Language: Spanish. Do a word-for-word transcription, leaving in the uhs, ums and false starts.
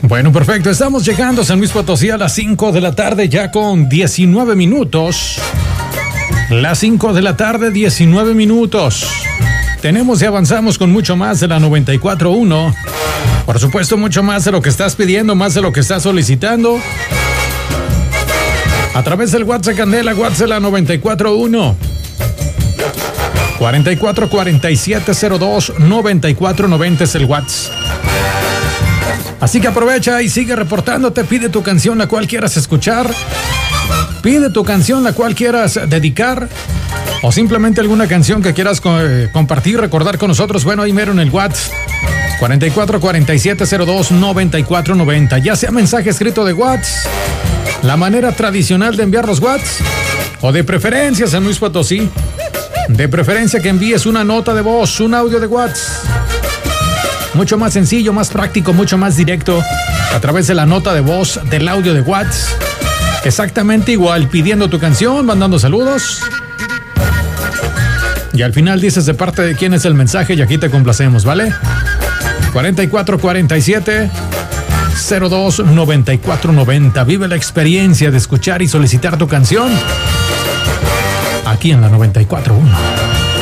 Bueno, perfecto. Estamos llegando a San Luis Potosí a las cinco de la tarde, ya con diecinueve minutos. Las cinco de la tarde, diecinueve minutos. Tenemos y avanzamos con mucho más de la noventa y cuatro punto uno. Por supuesto, mucho más de lo que estás pidiendo, más de lo que estás solicitando. A través del WhatsApp Candela, WhatsApp la noventa y cuatro punto uno. cuarenta y cuatro cuarenta y siete cero dos noventa y cuatro noventa es el WhatsApp. Así que aprovecha y sigue reportándote. Pide tu canción la cual quieras escuchar. Pide tu canción la cual quieras dedicar. O simplemente alguna canción que quieras eh, compartir, recordar con nosotros. Bueno, ahí mero en el WhatsApp. cuarenta y cuatro cuarenta y siete cero dos noventa y cuatro noventa. Ya sea mensaje escrito de WhatsApp, la manera tradicional de enviar los WhatsApp, o de preferencia San Luis Potosí, de preferencia que envíes una nota de voz, un audio de WhatsApp. Mucho más sencillo, más práctico, mucho más directo, a través de la nota de voz, del audio de WhatsApp. Exactamente igual, pidiendo tu canción, mandando saludos. Y al final dices de parte de quién es el mensaje y aquí te complacemos, ¿vale? cuarenta y cuatro cuarenta y siete cero dos noventa y cuatro noventa. Vive la experiencia de escuchar y solicitar tu canción aquí en la noventa y cuatro punto uno.